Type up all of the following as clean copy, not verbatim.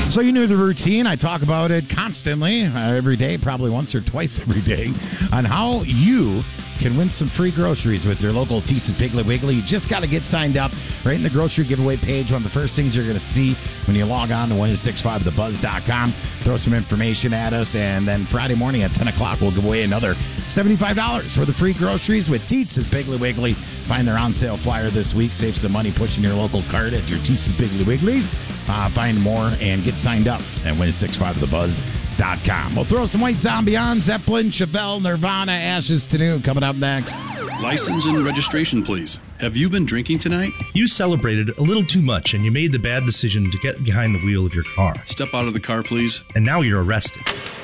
So you knew the routine. I talk about it constantly, every day, probably once or twice every day, on how you can win some free groceries with your local Teats' Piggly Wiggly. You just got to get signed up right in the grocery giveaway page. One of the first things you're going to see when you log on to 1065thebuzz.com. Throw some information at us, and then Friday morning at 10 o'clock, we'll give away another $75 for the free groceries with Teats' Piggly Wiggly. Find their on-sale flyer this week. Save some money pushing your local cart at your Teats' Piggly Wigglies. Find more and get signed up at 1065thebuzz.com. We'll throw some White Zombie on. Zeppelin, Chevelle, Nirvana, Ashes to New coming up next. License and registration, please. Have you been drinking tonight? You celebrated a little too much and you made the bad decision to get behind the wheel of your car. Step out of the car, please. And now you're arrested.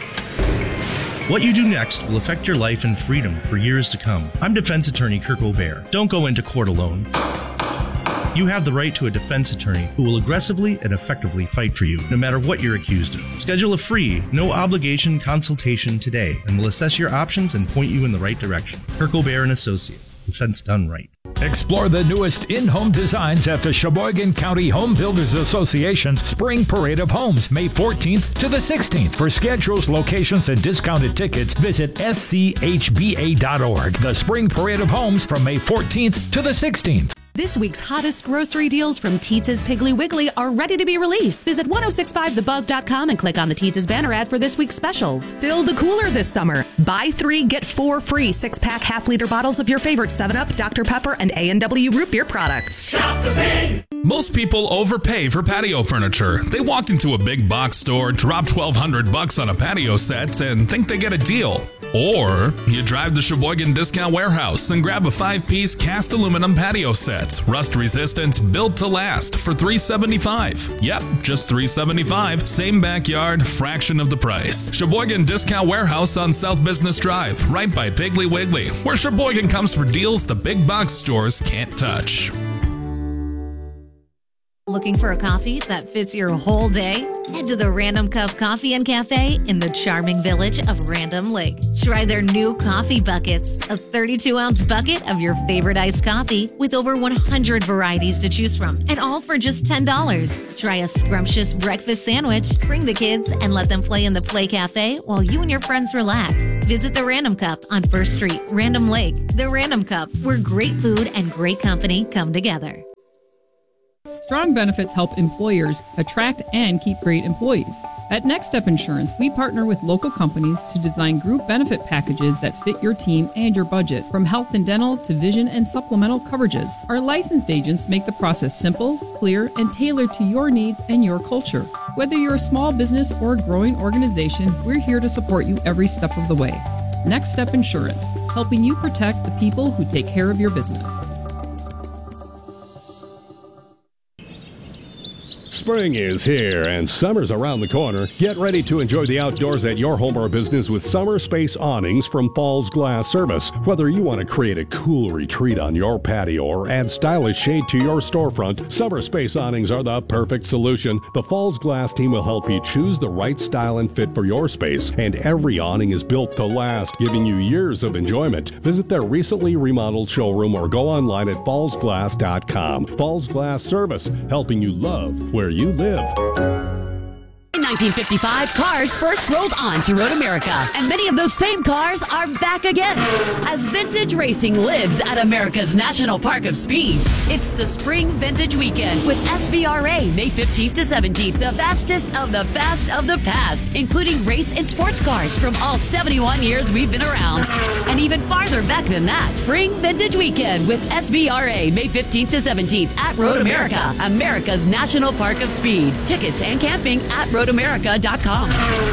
What you do next will affect your life and freedom for years to come. I'm defense attorney Kirk O'Bear. Don't go into court alone. You have the right to a defense attorney who will aggressively and effectively fight for you, no matter what you're accused of. Schedule a free, no-obligation consultation today, and we'll assess your options and point you in the right direction. Kirk O'Bear & Associate. Defense done right. Explore the newest in-home designs at the Sheboygan County Home Builders Association's Spring Parade of Homes, May 14th to the 16th. For schedules, locations, and discounted tickets, visit schba.org. The Spring Parade of Homes from May 14th to the 16th. This week's hottest grocery deals from Teats' Piggly Wiggly are ready to be released. Visit 1065thebuzz.com and click on the Teats' banner ad for this week's specials. Fill the cooler this summer. Buy 3, get 4 free 6-pack half-liter bottles of your favorite 7-Up, Dr. Pepper, and A&W root beer products. Shop the Pig! Most people overpay for patio furniture. They walk into a big box store, drop $1,200 on a patio set, and think they get a deal. Or you drive to Sheboygan Discount Warehouse and grab a 5-piece cast aluminum patio set, rust resistant, built to last, for $375. Yep, just $375. Same backyard, fraction of the price. Sheboygan Discount Warehouse on South Business Drive, right by Piggly Wiggly, where Sheboygan comes for deals the big box stores can't touch. Looking for a coffee that fits your whole day? Head to the Random Cup Coffee and Cafe in the charming village of Random Lake. Try their new coffee buckets, a 32-ounce bucket of your favorite iced coffee with over 100 varieties to choose from, and all for just $10. Try a scrumptious breakfast sandwich. Bring the kids and let them play in the Play Cafe while you and your friends relax. Visit the Random Cup on 1st Street, Random Lake. The Random Cup, where great food and great company come together. Strong benefits help employers attract and keep great employees. At Next Step Insurance, we partner with local companies to design group benefit packages that fit your team and your budget, from health and dental to vision and supplemental coverages. Our licensed agents make the process simple, clear, and tailored to your needs and your culture. Whether you're a small business or a growing organization, we're here to support you every step of the way. Next Step Insurance, helping you protect the people who take care of your business. Spring is here and summer's around the corner. Get ready to enjoy the outdoors at your home or business with Summer Space Awnings from Falls Glass Service. Whether you want to create a cool retreat on your patio or add stylish shade to your storefront, Summer Space Awnings are the perfect solution. The Falls Glass team will help you choose the right style and fit for your space, and every awning is built to last, giving you years of enjoyment. Visit their recently remodeled showroom or go online at fallsglass.com. Falls Glass Service, helping you love where you live. In 1955, cars first rolled on to Road America, and many of those same cars are back again as vintage racing lives at America's National Park of Speed. It's the Spring Vintage Weekend with SVRA May 15th to 17th, the fastest of the fast of the past, including race and sports cars from all 71 years we've been around, and even farther back than that. Spring Vintage Weekend with SVRA May 15th to 17th at Road America, America's National Park of Speed. Tickets and camping at roadamerica.com.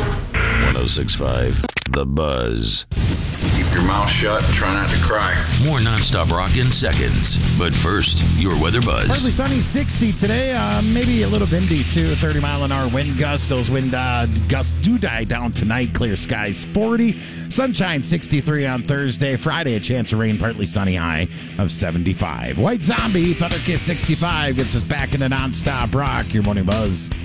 1065 The Buzz. Keep your mouth shut and try not to cry. More nonstop rock in seconds. But first, your weather buzz. Partly sunny, 60 today. Maybe a little windy, too. 30-mile-an-hour wind gusts. Those wind gusts do die down tonight. Clear skies, 40. Sunshine, 63 on Thursday. Friday, a chance of rain. Partly sunny, high of 75. White Zombie, Thunderkiss, 65. Gets us back into nonstop rock. Your morning buzz.